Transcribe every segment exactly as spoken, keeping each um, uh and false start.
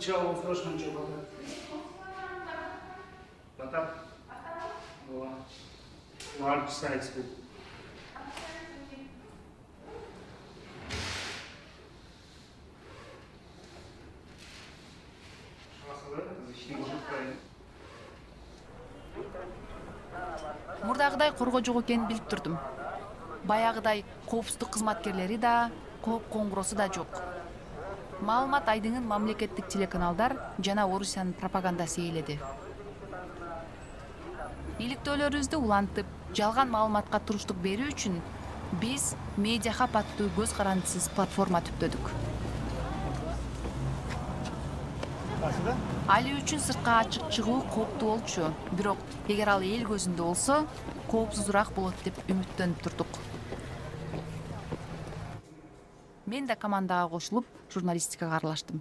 Чего срочно ничего? Потом. Large size food. Мурдагыдай коргоо жок экенин билип турдум. Баягыдай коопсуздук кызматкерлери да, кооп коңгуросу да жок. Маалымат айдыңын мамлекеттик телеканалдар жана Орусиянын пропагандасы ээледи. Иликтөөлөрүбүздү улантып, жалган маалыматка туруштук берүү үчүн биз Медиа Хаб аттуу көз карандысыз платформа түптөдүк. Али үчүн сыртка ачык чыгуу кооптуу болчу, бирок эгер ал эл көзүндө болсо, коопсузураак болот деп үмүттөнүп турдук. Мен да командага кошулуп, журналистикага аралаштым.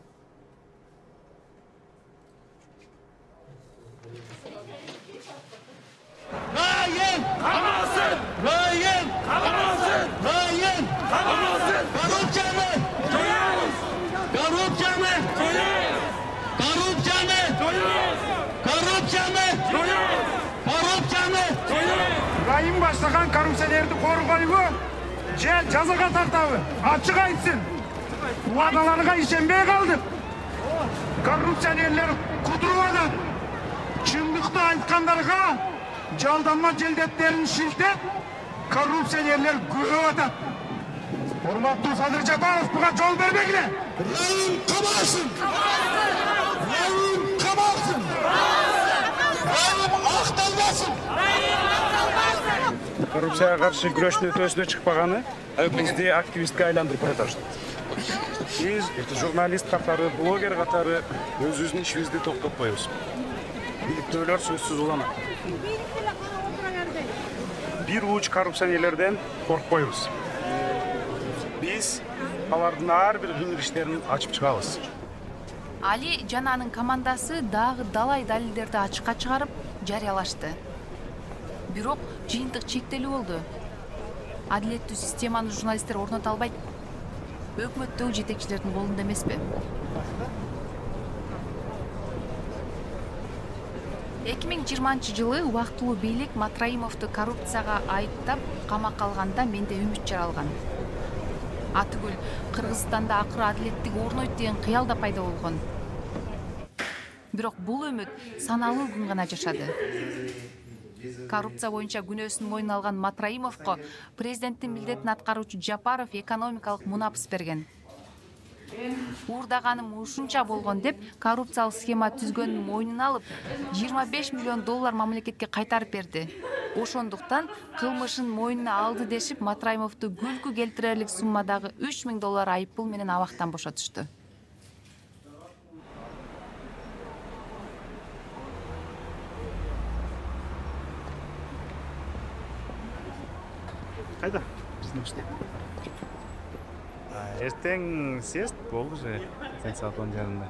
Rayın! Kamalsın! Rayın! Kamalsın! Rayın! Kamalsın! Korrupsiyanı! Soyuyoruz! Korrupsiyanı! Soyuyoruz! Korrupsiyanı! Soyuyoruz! Korrupsiyanı! Soyuyoruz! Korrupsiyanı! Soyuyoruz! Rayın başlagan korrupsiyanerdi korgoybu, je жазага тартабы, ачык айтсын. Вадаларга ишенбей калдык. Коррупсионерлер кудуруп атат. Чындыкты айткандарга жалданма желдеттерин шилтеп, коррупсионерлер көбөйүп атат. Урматтуу Садыр Жапаров буга жол бербегиле. Rayın kamalsın! Rayın kamalsın! Rayın aktалбасын! Коррупцияга каршы күрөштүн өтөсүнө чыкпаганы бизди активистке айландырып атат. Биз журналист катары, блогер катары өзүбүздүн ишибизди токтотпойбуз. Иликтөөлөр сөзсүз уланат. Бир уч коррупционерлерден коркпойбуз. Биз алардын ар бир кылмыштерин ачып чыгабыз. Али жана анын командасы дагы далай далилдерди ачыкка чыгарып, жарыялашты. Бирок жыйынтык чектелүү болду. Адилеттүү системаны журналисттер орното албайт. Өкмөттөгү жетекчилердин колунда эмеспи? эки миң жыйырманчы жылы убактылуу бийлик Матраимовду коррупцияга айыптап камакка алганда менде үмүт жаралган. Атүгүл Кыргызстанда акыры адилеттик орнойт деген кыял да пайда болгон. Бирок бул үмүт саналуу күн гана жашады. Коррупция боюнча күнөөсүн мойнуна алган Матраимовго президенттин милдетин аткаруучу Жапаров экономикалык мунапс берген. Уурдаганым ушунча болгон деп коррупциялык схема түзгөнүн мойнуна алып, жыйырма беш миллион доллар мамлекетке кайтарып берди. Ошондуктан кылмышын мойнуна алды дешип Матраимовду күлкү келтирерлик суммадагы үч миң доллар айыппул менен абактан бошотушту. Кайда? Биздин иште. Эртең съезд болду же, саат он жарымда.